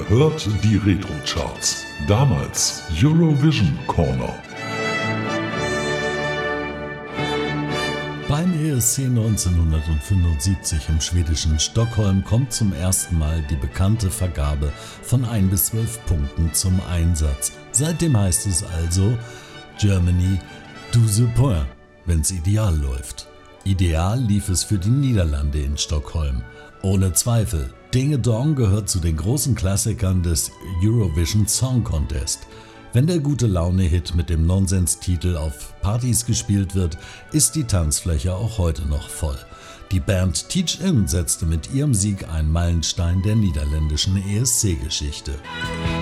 hört die Retro-Charts. Damals Eurovision Corner. Beim ESC 1975 im schwedischen Stockholm kommt zum ersten Mal die bekannte Vergabe von 1 bis 12 Punkten zum Einsatz. Seitdem heißt es also Germany 12 points, wenn's ideal läuft. Ideal lief es für die Niederlande in Stockholm. Ohne Zweifel, Ding Dong gehört zu den großen Klassikern des Eurovision Song Contest. Wenn der Gute-Laune-Hit mit dem Nonsenstitel auf Partys gespielt wird, ist die Tanzfläche auch heute noch voll. Die Band Teach In setzte mit ihrem Sieg einen Meilenstein der niederländischen ESC-Geschichte.